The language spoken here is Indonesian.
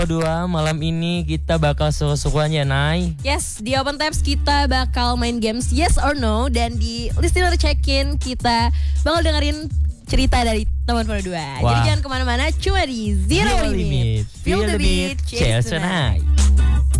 Dua malam ini kita bakal seru-seruan ya Nay. Yes, di Open Tabs kita bakal main games yes or no. Dan di listener check-in kita bakal dengerin cerita dari teman dua. Jadi jangan kemana-mana, cuma di Zero Limit. Feel the beat, chase the night.